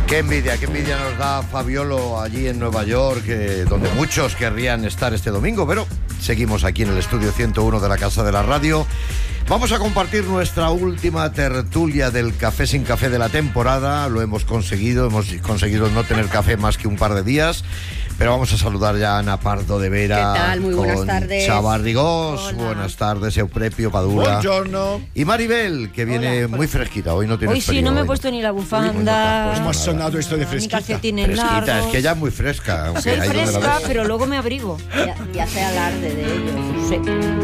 Qué envidia nos da Fabiolo allí en Nueva York, donde muchos querrían estar este domingo, pero seguimos aquí en el estudio 101 de la Casa de la Radio. Vamos a compartir nuestra última tertulia del Café sin Café de la temporada. Lo hemos conseguido no tener café más que un par de días. Pero vamos a saludar ya a Ana Pardo de Vera. ¿Qué tal? Muy buenas tardes. Chava Rigós. Hola. Buenas tardes, Euprepio Padula. Buongiorno. Y Maribel, que viene muy fresquita. Hoy no tiene frío. Hoy sí, no me he puesto ni la bufanda. ¿Cómo ha sonado esto de fresquita? Ni calcetines Fresquita, largos. es que ella es muy fresca. Aunque Soy ahí donde la fresca, ves. pero luego me abrigo. Ya se alarde de ello. Sí.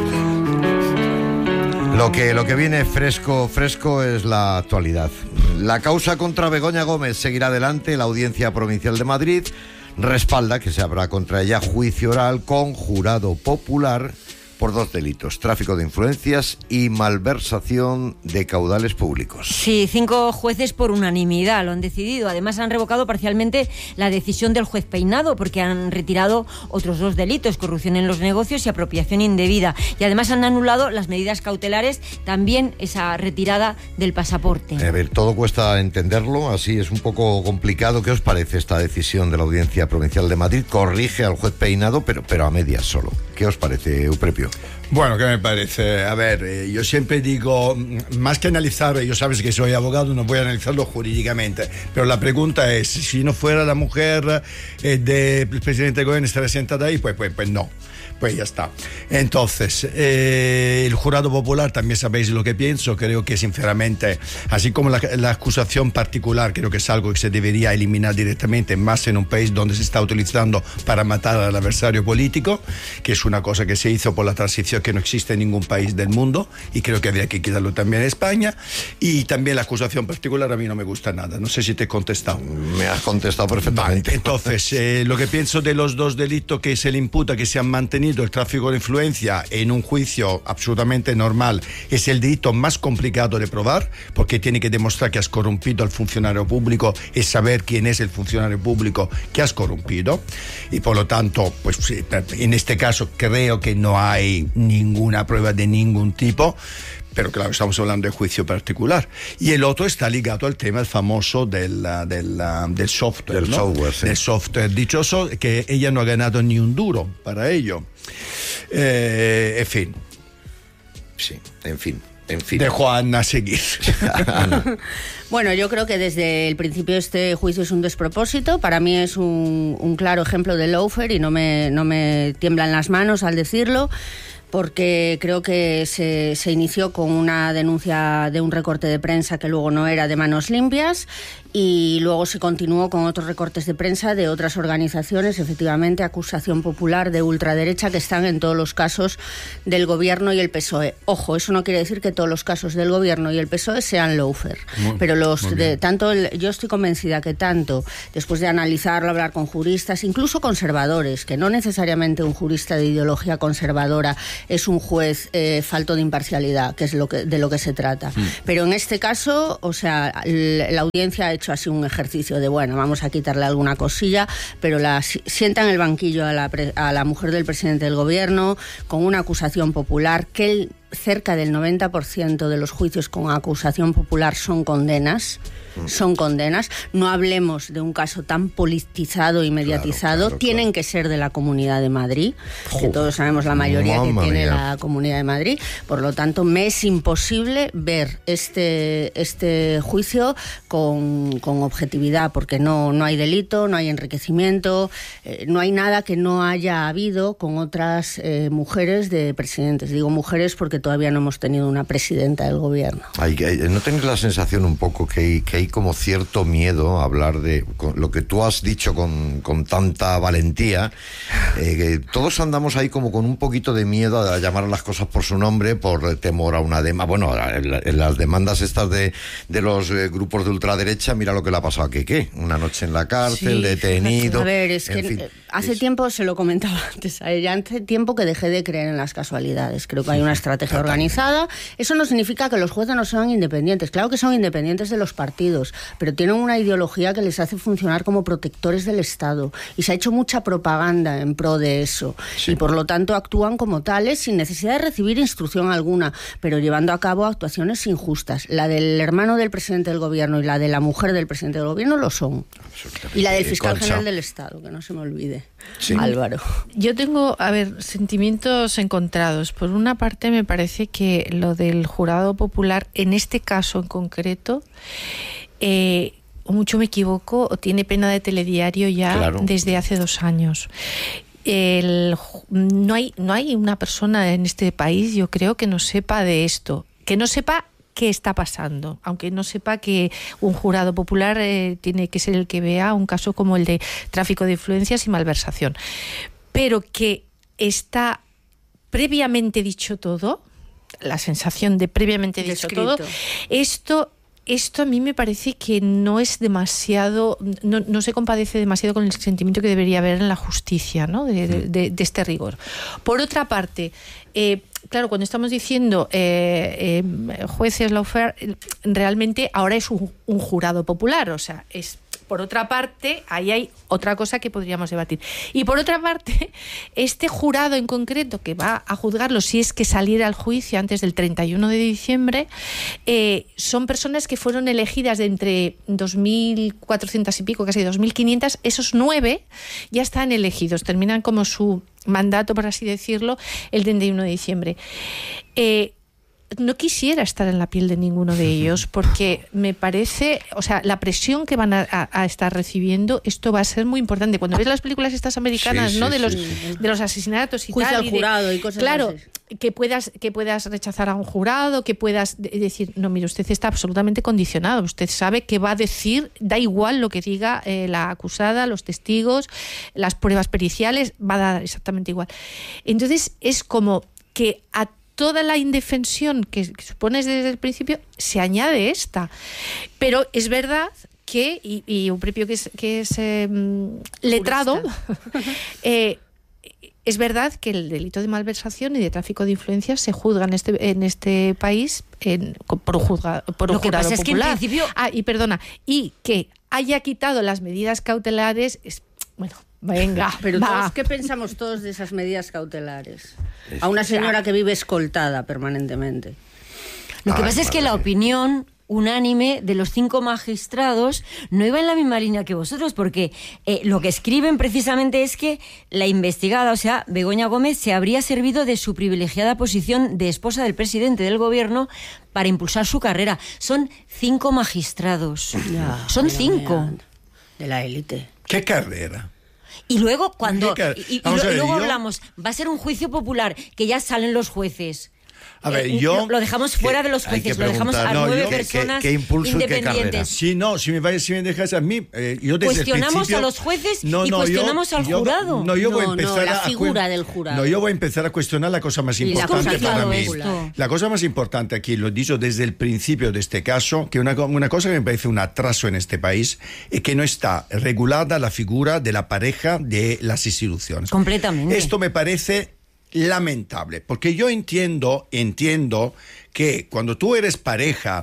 Lo que viene fresco es la actualidad. La causa contra Begoña Gómez seguirá adelante. La Audiencia Provincial de Madrid respalda que se habrá contra ella juicio oral con jurado popular por 2 delitos: tráfico de influencias y malversación de caudales públicos. Sí, 5 jueces por unanimidad lo han decidido. Además han revocado parcialmente la decisión del juez Peinado porque han retirado otros 2 delitos: corrupción en los negocios y apropiación indebida. Y además han anulado las medidas cautelares, también esa retirada del pasaporte. A ver, todo cuesta entenderlo, así es un poco complicado. ¿Qué os parece esta decisión de la Audiencia Provincial de Madrid? Corrige al juez Peinado, pero a medias solo. ¿Qué os parece, Euprepio? Bueno, ¿qué me parece? A ver, yo siempre digo, más que analizar, yo sabes que soy abogado, no voy a analizarlo jurídicamente, pero la pregunta es, si no fuera la mujer del presidente Goyen estaría sentada ahí, pues no. Pues ya está. Entonces, el jurado popular, también sabéis lo que pienso. Creo que sinceramente, así como la acusación particular, creo que es algo que se debería eliminar directamente, más en un país donde se está utilizando para matar al adversario político, que es una cosa que se hizo por la transición que no existe en ningún país del mundo, y creo que habría que quitarlo también en España. Y también la acusación particular a mí no me gusta nada. No sé si te he contestado. Me has contestado perfectamente. Vale, entonces, lo que pienso de los 2 delitos que se le imputa, que se han mantenido, el tráfico de influencia en un juicio absolutamente normal, es el delito más complicado de probar, porque tiene que demostrar que has corrompido al funcionario público y saber quién es el funcionario público que has corrompido, y por lo tanto, pues en este caso creo que no hay ninguna prueba de ningún tipo. Pero claro, estamos hablando de juicio particular. Y el otro está ligado al tema famoso del software. Del ¿no? software, sí. Del software dichoso, que ella no ha ganado ni un duro para ello. En fin. Sí, en fin. Dejo a Ana seguir. Ana. Bueno, yo creo que desde el principio este juicio es un despropósito. Para mí es un claro ejemplo de lawfare y no me tiemblan las manos al decirlo, porque creo que se inició con una denuncia de un recorte de prensa que luego no era de manos limpias, y luego se continuó con otros recortes de prensa de otras organizaciones, efectivamente, acusación popular de ultraderecha, que están en todos los casos del Gobierno y el PSOE. Ojo, eso no quiere decir que todos los casos del Gobierno y el PSOE sean lawfare, pero yo estoy convencida que tanto, después de analizarlo, hablar con juristas, incluso conservadores, que no necesariamente un jurista de ideología conservadora es un juez falto de imparcialidad, que es de lo que se trata. Pero en este caso, o sea, la audiencia ha hecho así un ejercicio de, bueno, vamos a quitarle alguna cosilla, pero sienta en el banquillo a la mujer del presidente del Gobierno con una acusación popular que cerca del 90% de los juicios con acusación popular son condenas. No hablemos de un caso tan politizado y mediatizado. Claro. Tienen que ser de la Comunidad de Madrid, que todos sabemos la mayoría que tiene la Comunidad de Madrid. Por lo tanto, me es imposible ver este juicio con objetividad, porque no hay delito, no hay enriquecimiento, no hay nada que no haya habido con otras mujeres de presidentes. Digo mujeres porque todavía no hemos tenido una presidenta del Gobierno. ¿No tenéis la sensación un poco que hay como cierto miedo a hablar de lo que tú has dicho con tanta valentía, que todos andamos ahí como con un poquito de miedo a llamar a las cosas por su nombre, por temor a una demanda? Bueno, en las demandas estas de los grupos de ultraderecha, mira lo que le ha pasado a Keke, una noche en la cárcel, sí, detenido. A ver, es que Hace tiempo, se lo comentaba antes a ella, hace tiempo que dejé de creer en las casualidades. Creo que hay una estrategia organizada. Eso no significa que los jueces no sean independientes. Claro que son independientes de los partidos, pero tienen una ideología que les hace funcionar como protectores del Estado. Y se ha hecho mucha propaganda en pro de eso. Sí. Y por lo tanto actúan como tales sin necesidad de recibir instrucción alguna, pero llevando a cabo actuaciones injustas. La del hermano del presidente del gobierno y la de la mujer del presidente del gobierno lo son. Y la del fiscal general del Estado, que no se me olvide. Sí. Álvaro. Yo tengo, sentimientos encontrados. Por una parte, me parece que lo del jurado popular, en este caso en concreto, o mucho me equivoco, o tiene pena de telediario ya desde hace 2 años. No hay una persona en este país, yo creo, que no sepa de esto, que no sepa qué está pasando, aunque no sepa que un jurado popular tiene que ser el que vea un caso como el de tráfico de influencias y malversación, pero que está previamente dicho todo, la sensación de previamente dicho todo, esto a mí me parece que no es demasiado, no se compadece demasiado con el sentimiento que debería haber en la justicia, ¿no? de este rigor. Por otra parte, claro, cuando estamos diciendo jueces lawfare, realmente ahora es un jurado popular, o sea, es... Por otra parte, ahí hay otra cosa que podríamos debatir. Y por otra parte, este jurado en concreto que va a juzgarlo, si es que saliera al juicio antes del 31 de diciembre, son personas que fueron elegidas de entre 2.400 y pico, casi 2.500. Esos 9 ya están elegidos, terminan como su mandato, por así decirlo, el 31 de diciembre. No quisiera estar en la piel de ninguno de ellos porque me parece, o sea, la presión que van a estar recibiendo, esto va a ser muy importante. Cuando ves las películas estas americanas, ¿no? De los asesinatos y juicio tal. Juicio al jurado y cosas claro, así. Que puedas rechazar a un jurado, que puedas decir, no, mire, usted está absolutamente condicionado. Usted sabe que va a decir, da igual lo que diga la acusada, los testigos, las pruebas periciales, va a dar exactamente igual. Entonces, es como que a toda la indefensión que supones desde el principio, se añade esta. Pero es verdad que, y un propio que es letrado, es verdad que el delito de malversación y de tráfico de influencias se juzga en este país por un jurado popular. Es que en principio... y que haya quitado las medidas cautelares, bueno... Venga, pero todos, ¿qué pensamos todos de esas medidas cautelares? A una señora que vive escoltada permanentemente. Lo que pasa es que la opinión unánime de los 5 magistrados no iba en la misma línea que vosotros, porque lo que escriben precisamente es que la investigada, o sea, Begoña Gómez, se habría servido de su privilegiada posición de esposa del presidente del gobierno para impulsar su carrera. Son 5 magistrados. Son 5. De la élite. ¿Qué carrera? Y luego luego hablamos, va a ser un juicio popular, que ya salen los jueces. A ver, lo dejamos fuera de los jueces, lo dejamos a 9 personas ¿qué impulso independientes. Si me dejas a mí, yo desde cuestionamos a los jueces y cuestionamos al jurado. Yo voy a empezar la figura del jurado. No, yo voy a empezar a cuestionar la cosa más importante para mí. La cosa más importante aquí, lo he dicho desde el principio de este caso, que una cosa que me parece un atraso en este país es que no está regulada la figura de la pareja de las instituciones. Completamente. Esto me parece lamentable, porque yo entiendo que cuando tú eres pareja